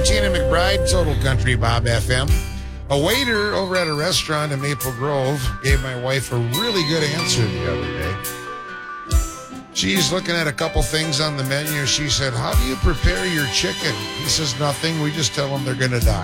Martina McBride, Total Country Bob FM. A waiter over at a restaurant in Maple Grove gave my wife a really good answer the other day. She's looking at a couple things on the menu. She said, "How do you prepare your chicken?" He says, "Nothing. We just tell them they're going to die."